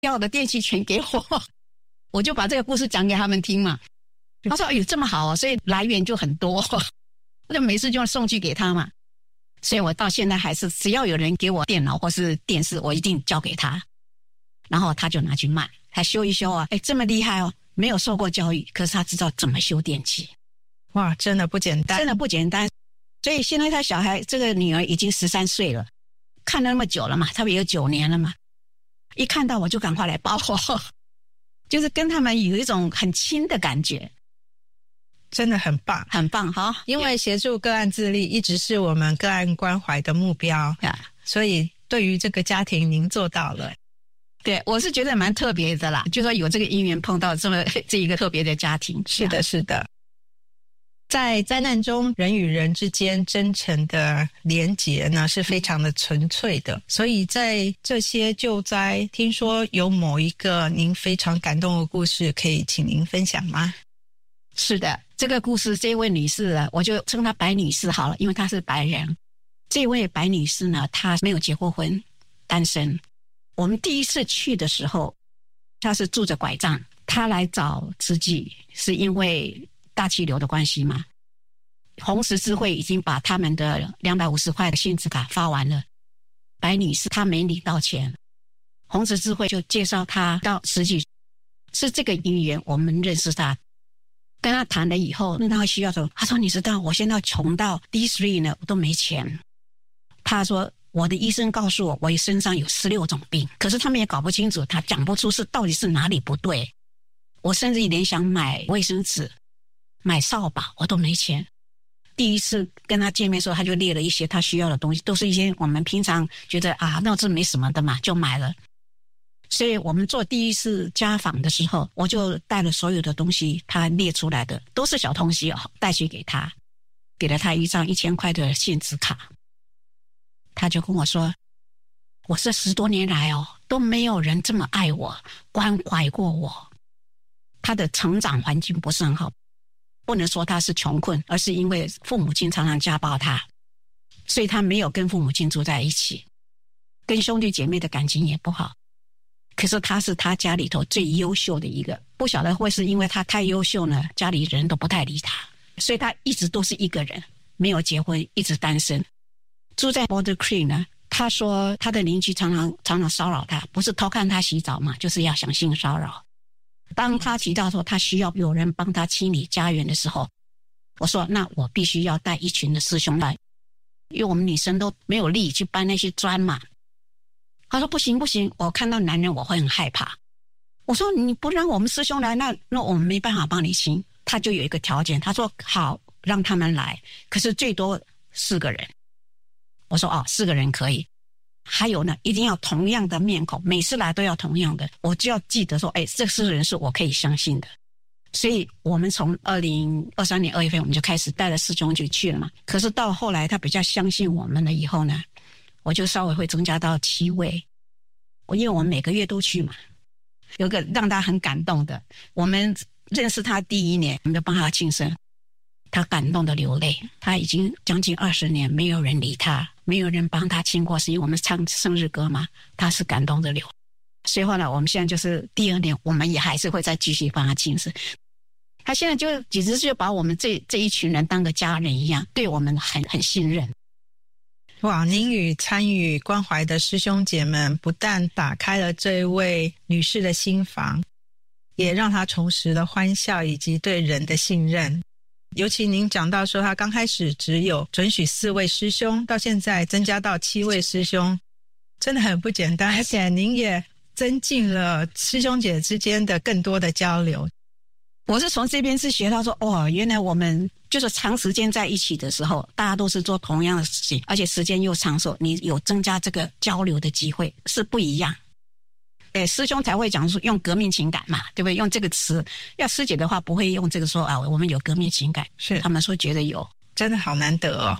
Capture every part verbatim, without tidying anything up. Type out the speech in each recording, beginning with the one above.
要的电器全给我。我就把这个故事讲给他们听嘛。他说哎呦这么好哦，所以来源就很多，我就每次就送去给他嘛。所以我到现在还是只要有人给我电脑或是电视，我一定交给他，然后他就拿去卖，他修一修啊，哎这么厉害哦，没有受过教育，可是他知道怎么修电器。 哇，真的不简单， 真的不简单。所以现在他小孩这个女儿已经十三岁了，看了那么久了嘛，差不多有九年了嘛，一看到我就赶快来抱我，就是跟他们有一种很亲的感觉。 真的很棒， 很棒哈！ 因为协助个案自立一直是我们个案关怀的目标，所以对于这个家庭您做到了。 对，我是觉得蛮特别的啦，就说有这个因缘碰到这么这一个特别的家庭。 是的，是的。在灾难中，人与人之间真诚的连结呢是非常的纯粹的，所以在这些救灾，听说有某一个您非常感动的故事，可以请您分享吗？ 是的，这个故事这位女士啊，我就称她白女士好了，因为她是白人。这位白女士呢，她没有结过婚，单身。我们第一次去的时候，她是拄着拐杖，她来找慈济是因为大气流的关系嘛。红十字会已经把他们的两百五十块的信纸卡发完了，白女士她没领到钱，红十字会就介绍她到慈济，是这个因缘我们认识她。跟他谈了以后，那他需要什么？他说你知道我现在穷到 D 三 呢，我都没钱。他说我的医生告诉我我身上有十六种病，可是他们也搞不清楚，他讲不出是到底是哪里不对。我甚至连想买卫生纸买扫把我都没钱。第一次跟他见面的时候，他就列了一些他需要的东西，都是一些我们平常觉得啊那这没什么的嘛，就买了。所以我们做第一次家访的时候，我就带了所有的东西，他列出来的都是小东西哦，带去给他，给了他一张一千块的信纸卡。他就跟我说，我这十多年来哦，都没有人这么爱我，关怀过我。他的成长环境不是很好，不能说他是穷困，而是因为父母亲常常家暴他，所以他没有跟父母亲住在一起，跟兄弟姐妹的感情也不好。可是他是他家里头最优秀的一个，不晓得会是因为他太优秀呢，家里人都不太理他，所以他一直都是一个人，没有结婚，一直单身。住在 Boulder Creek 呢，他说他的邻居常常常常骚扰他，不是偷看他洗澡嘛，就是要想性骚扰。当他提到说他需要有人帮他清理家园的时候，我说那我必须要带一群的师兄来，因为我们女生都没有力去搬那些砖嘛。他说不行不行，我看到男人我会很害怕。我说你不让我们师兄来，那那我们没办法帮你清。他就有一个条件，他说好让他们来，可是最多四个人。我说哦，四个人可以。还有呢，一定要同样的面孔，每次来都要同样的，我就要记得说，哎，这四个人是我可以相信的。所以我们从二零二三年二月份我们就开始带了师兄就去了嘛。可是到后来他比较相信我们了以后呢，我就稍微会增加到七位。我因为我们每个月都去嘛，有个让他很感动的，我们认识他第一年，我们就帮他庆生，他感动的流泪。他已经将近二十年没有人理他，没有人帮他庆过，是因为我们唱生日歌嘛，他是感动的流。所以后来我们现在就是第二年，我们也还是会再继续帮他庆生。他现在就简直就把我们这这一群人当个家人一样，对我们很很信任。 哇，您与参与关怀的师兄姐们不但打开了这位女士的心房，也让她重拾了欢笑以及对人的信任。尤其您讲到说她刚开始只有准许四位师兄，到现在增加到七位师兄，真的很不简单。而且您也增进了师兄姐之间的更多的交流。 我是从这边是学到说，哦，原来我们就是长时间在一起的时候，大家都是做同样的事情，而且时间又长寿，你有增加这个交流的机会是不一样。诶，师兄才会讲说用革命情感嘛，对不对？用这个词。要师姐的话不会用这个说啊，我们有革命情感， 是他们说觉得有， 真的好难得哦。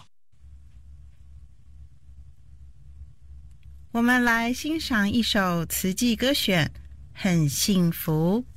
我们来欣赏一首慈济歌选《很幸福》。